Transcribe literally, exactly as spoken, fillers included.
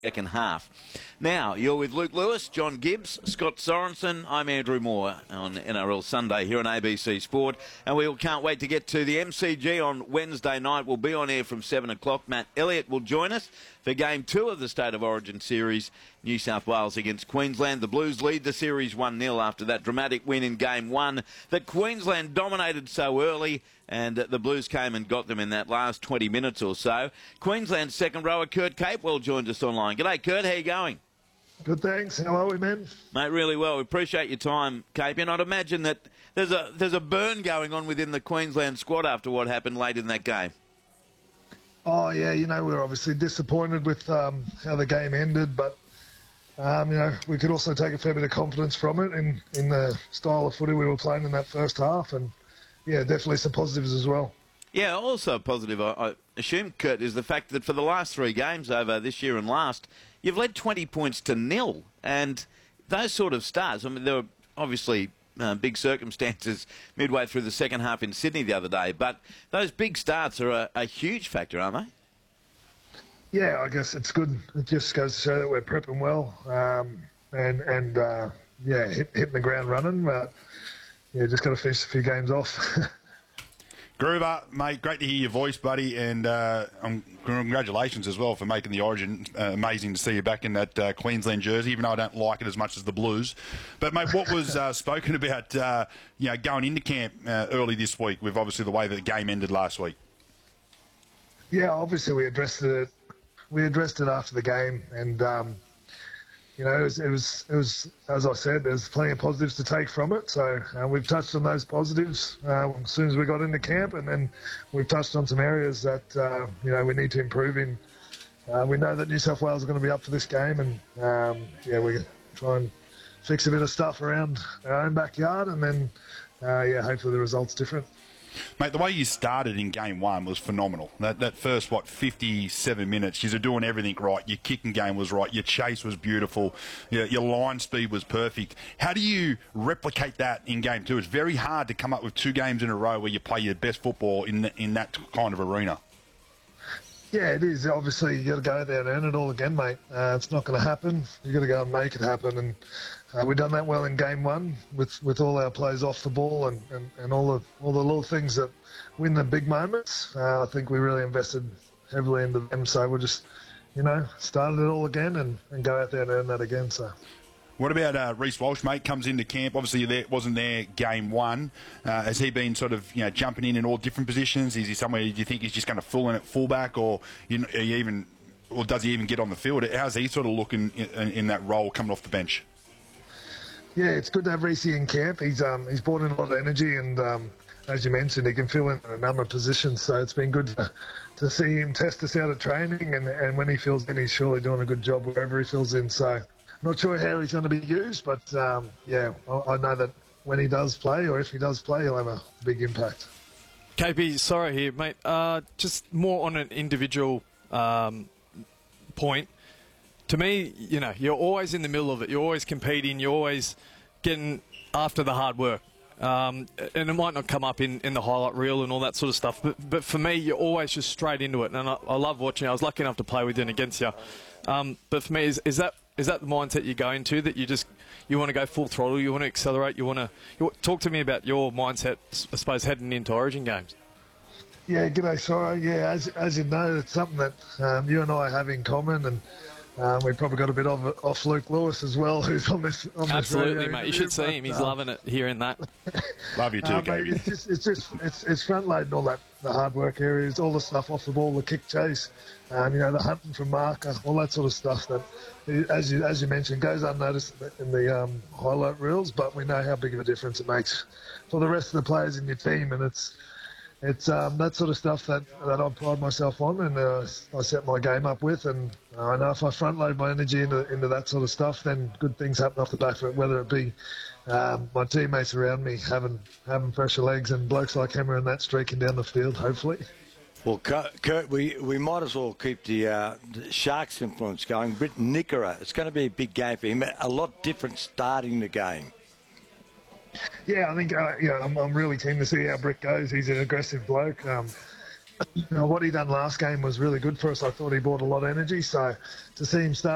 second half. Now, you're with Luke Lewis, John Gibbs, Scott Sorensen. I'm Andrew Moore on N R L Sunday here on A B C Sport. And we can't wait to get to the M C G on Wednesday night. We'll be on air from seven o'clock. Matt Elliott will join us for Game two of the State of Origin Series. New South Wales against Queensland. The Blues lead the series one nil after that dramatic win in Game one that Queensland dominated so early, and the Blues came and got them in that last twenty minutes or so. Queensland's second rower, Kurt Capewell, joins us online. G'day, Kurt. How you going? Good, thanks. How are we, man? Mate, really well. We appreciate your time, Cape. And I'd imagine that there's a there's a burn going on within the Queensland squad after what happened late in that game. Oh, yeah, you know, we were obviously disappointed with um, how the game ended, but, um, you know, we could also take a fair bit of confidence from it in, in the style of footy we were playing in that first half, and, yeah, definitely some positives as well. Yeah, also positive, I, I assume, Kurt, is the fact that for the last three games over this year and last, you've led twenty points to nil, and those sort of starts, I mean, there were obviously uh, big circumstances midway through the second half in Sydney the other day, but those big starts are a, a huge factor, aren't they? Yeah, I guess it's good. It just goes to show that we're prepping well, um, and, and uh, yeah, hit, hitting the ground running, but, yeah, just got to finish a few games off. Groover, mate, great to hear your voice, buddy, and uh, um, congratulations as well for making the Origin. Uh, amazing to see you back in that uh, Queensland jersey, even though I don't like it as much as the Blues. But, mate, what was uh, spoken about, uh, you know, going into camp uh, early this week with obviously the way that the game ended last week? Yeah, obviously we addressed it. We addressed it after the game, and um, you know, it was, it was, it was, as I said, there's plenty of positives to take from it. So uh, we've touched on those positives uh, as soon as we got into camp, and then we've touched on some areas that uh, you know we need to improve in. Uh, we know that New South Wales are going to be up for this game, and um, yeah, we try and fix a bit of stuff around our own backyard, and then uh, yeah, hopefully the result's different. Mate, the way you started in game one was phenomenal. That that first, what, fifty-seven minutes, you were doing everything right. Your kicking game was right. Your chase was beautiful. Your, your line speed was perfect. How do you replicate that in game two? It's very hard to come up with two games in a row where you play your best football in the, in that kind of arena. Yeah, it is. Obviously, you got to go there and earn it all again, mate. Uh, it's not going to happen. You got to go and make it happen, and uh, we've done that well in game one with, with all our plays off the ball and, and, and all the all the little things that win the big moments. Uh, I think we really invested heavily into them, so we'll just, you know, started it all again and, and go out there and earn that again. So. What about uh, Reece Walsh, mate? Comes into camp. Obviously, there wasn't there game one. Uh, has he been sort of, you know, jumping in in all different positions? Is he somewhere? Do you think he's just going to full in at fullback, or you know, even, or does he even get on the field? How's he sort of looking in, in that role coming off the bench? Yeah, it's good to have Reece in camp. He's um he's brought in a lot of energy, and um, as you mentioned, he can fill in a number of positions. So it's been good to, to see him test us out at training, and, and when he fills in, he's surely doing a good job wherever he fills in. So. Not sure how he's going to be used, but um, yeah, I, I know that when he does play, or if he does play, he'll have a big impact. K P, sorry here, mate. Uh, just more on an individual um, point. To me, you know, you're always in the middle of it. You're always competing. You're always getting after the hard work. Um, and it might not come up in, in the highlight reel and all that sort of stuff, but, but for me, you're always just straight into it. And I, I love watching. I was lucky enough to play with you and against you. Um, but for me, is, is that is that the mindset you go into, that you just you want to go full throttle, you want to accelerate, you want to you, talk to me about your mindset, I suppose, heading into Origin games? Yeah, g'day, Sora. Yeah, as as you know, it's something that um, you and I have in common, and um, we've probably got a bit of it off Luke Lewis as well, who's on this. On Absolutely, this mate. You should see him. He's um, loving it, hearing that. Love you too, uh, Katie. It's just, it's just, it's, it's front loading all that, the hard work areas, all the stuff off the ball, the kick chase, um, you know, the hunting from marker, all that sort of stuff that, as you as you mentioned, goes unnoticed in the um, highlight reels, but we know how big of a difference it makes for the rest of the players in your team, and it's it's um, that sort of stuff that, that I pride myself on, and uh, I set my game up with, and I know if I front load my energy into, into that sort of stuff, then good things happen off the back of it, whether it be um, my teammates around me having having fresher legs and blokes like Hammer and that streaking down the field, hopefully. Well, Kurt, we, we might as well keep the, uh, the Sharks influence going. Britton Nikora, it's going to be a big game for him. A lot different starting the game. Yeah, I think uh, yeah, I'm, I'm really keen to see how Britt goes. He's an aggressive bloke. Um, you know, what he done last game was really good for us. I thought he brought a lot of energy. So to see him start